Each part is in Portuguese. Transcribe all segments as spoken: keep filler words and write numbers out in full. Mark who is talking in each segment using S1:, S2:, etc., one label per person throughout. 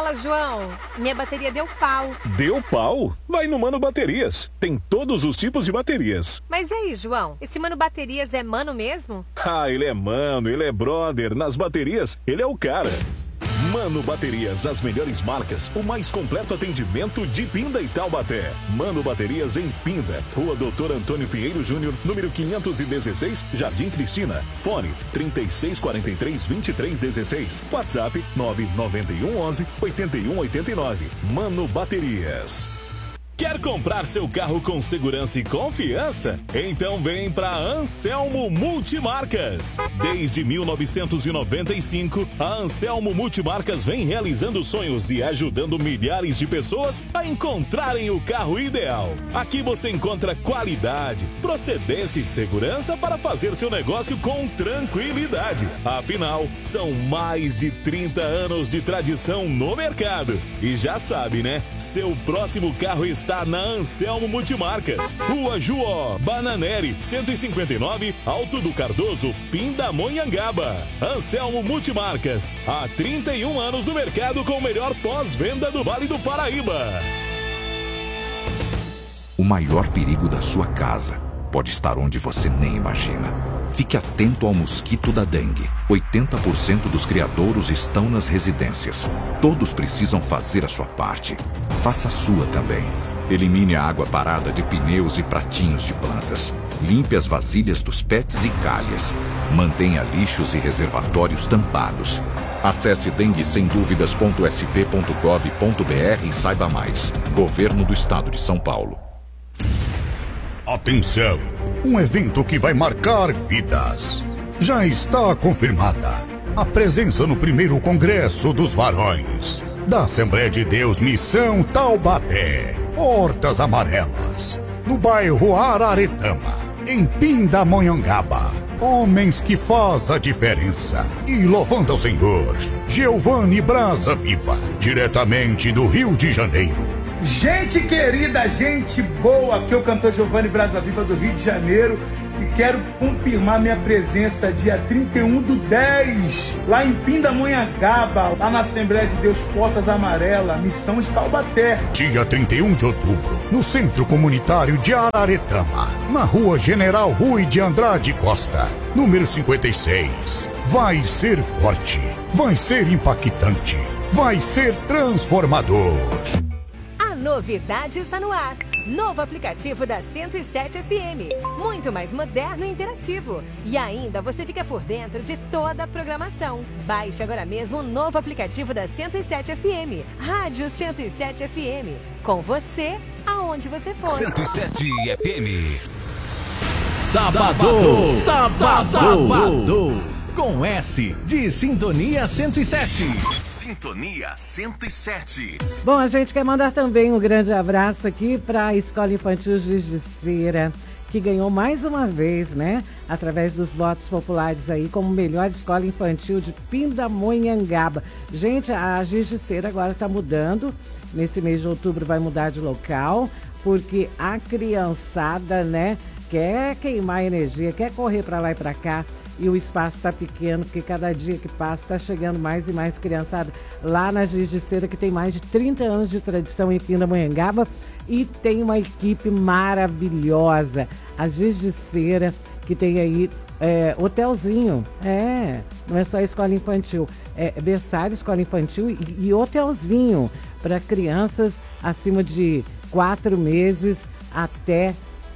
S1: Fala, João. Minha bateria deu pau.
S2: Deu pau? Vai no Mano Baterias. Tem todos os tipos de baterias.
S1: Mas e aí, João? Esse Mano Baterias é mano mesmo?
S2: Ah, ele é mano, ele é brother. Nas baterias, ele é o cara. Mano Baterias, as melhores marcas, o mais completo atendimento de Pinda e Taubaté. Mano Baterias em Pinda, Rua Doutor Antônio Pinheiro Júnior, número quinhentos e dezesseis, Jardim Cristina. Fone trinta e seis quarenta e três, vinte e três dezesseis. WhatsApp nove nove um onze, oito um oito nove. Mano Baterias. Quer comprar seu carro com segurança e confiança? Então vem para Anselmo Multimarcas. Desde mil novecentos e noventa e cinco, a Anselmo Multimarcas vem realizando sonhos e ajudando milhares de pessoas a encontrarem o carro ideal. Aqui você encontra qualidade, procedência e segurança para fazer seu negócio com tranquilidade. Afinal, são mais de trinta anos de tradição no mercado. E já sabe, né? Seu próximo carro está na Anselmo Multimarcas, Rua Juó, Bananeri, cento e cinquenta e nove, Alto do Cardoso, Pindamonhangaba. Anselmo Multimarcas, há trinta e um anos no mercado com o melhor pós-venda do Vale do Paraíba.
S3: O maior perigo da sua casa pode estar onde você nem imagina. Fique atento ao mosquito da dengue. oitenta por cento dos criadouros estão nas residências. Todos precisam fazer a sua parte. Faça a sua também. Elimine a água parada de pneus e pratinhos de plantas. Limpe as vasilhas dos pets e calhas. Mantenha lixos e reservatórios tampados. Acesse dengue sem dúvidas ponto s p ponto gov ponto b r e saiba mais. Governo do Estado de São Paulo.
S4: Atenção! Um evento que vai marcar vidas. Já está confirmada a presença no primeiro Congresso dos Varões da Assembleia de Deus Missão Taubaté. Hortas Amarelas, no bairro Araretama, em Pindamonhangaba. Homens que faz a diferença. E louvando ao Senhor, Giovanni Brasa Viva, diretamente do Rio de Janeiro.
S5: Gente querida, gente boa, aqui é o cantor Giovanni Brasa Viva do Rio de Janeiro e quero confirmar minha presença dia trinta e um do dez, lá em Pindamonhangaba, lá na Assembleia de Deus Portas Amarelas, Missão de Taubaté.
S4: Dia trinta e um de outubro, no Centro Comunitário de Araretama, na Rua General Rui de Andrade Costa, número cinquenta e seis. Vai ser forte, vai ser impactante, vai ser transformador.
S1: Novidade está no ar. Novo aplicativo da cento e sete F M. Muito mais moderno e interativo. E ainda você fica por dentro de toda a programação. Baixe agora mesmo o novo aplicativo da cento e sete F M. Rádio cento e sete F M. Com você, aonde você for.
S6: cento e sete F M.
S7: Sábado. Sábado. Sábado. Com S de Sintonia cento e sete.
S6: Sintonia cento e sete.
S8: Bom, a gente quer mandar também um grande abraço aqui para a Escola Infantil Giz de Cera, que ganhou mais uma vez, né? Através dos votos populares aí, como melhor escola infantil de Pindamonhangaba. Gente, a Giz de Cera agora está mudando. Nesse mês de outubro vai mudar de local, porque a criançada, né, quer queimar energia, quer correr para lá e para cá. E o espaço está pequeno, porque cada dia que passa está chegando mais e mais criançada lá na Giz de Cera, que tem mais de trinta anos de tradição em Pindamonhangaba e tem uma equipe maravilhosa. A Giz de Cera, que tem aí é, hotelzinho, é, não é só escola infantil, é berçário, escola infantil e, e hotelzinho para crianças acima de quatro meses até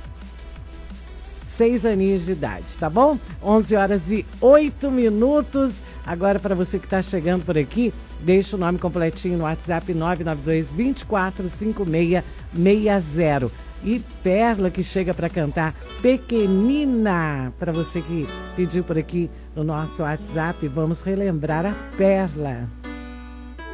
S8: seis aninhos de idade, tá bom? onze horas e oito minutos. Agora, para você que está chegando por aqui, deixa o nome completinho no WhatsApp nove nove dois, dois quatro cinco seis seis zero. E Perla, que chega para cantar Pequenina. Para você que pediu por aqui no nosso WhatsApp, vamos relembrar a Perla.